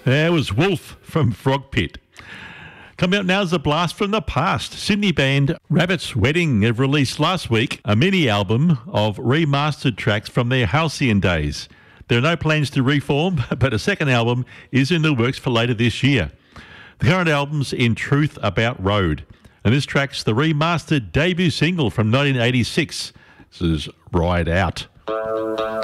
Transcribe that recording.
There was Wolf from Frog Pit. Coming up now is a blast from the past. Sydney band Rabbit's Wedding have released last week a mini album of remastered tracks from their halcyon days. There are no plans to reform, but a second album is in the works for later this year. The current album's In Truth About Road, and this track's the remastered debut single from 1986. This is Ride Out.